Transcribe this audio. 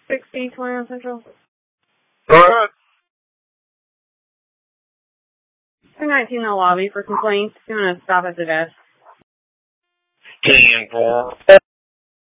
6021 Central. Go ahead. 219 in the lobby for complaints. You want to stop at the desk. 10-4.